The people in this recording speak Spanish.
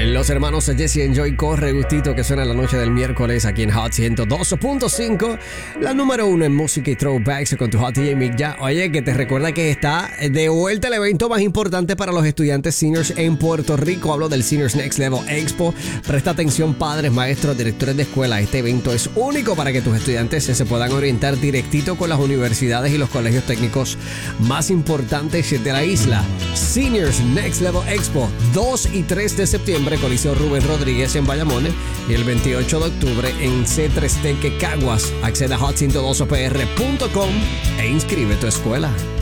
Los hermanos Jesse and Joy, Corre Gustito, que suena la noche del miércoles aquí en Hot 102.5, la número 1 en música y throwbacks con tu Hot DJ Mick. Ya, oye, que te recuerda que está de vuelta el evento más importante para los estudiantes seniors en Puerto Rico. Hablo del Seniors Next Level Expo. Presta atención, padres, maestros, directores de escuela. Este evento es único para que tus estudiantes se puedan orientar directito con las universidades y los colegios técnicos más importantes de la isla. Seniors Next Level Expo, 2 y 3 de septiembre, Coliseo Rubén Rodríguez en Bayamón, y el 28 de octubre en C3T Caguas. Accede a hot102pr.com e inscribe tu escuela.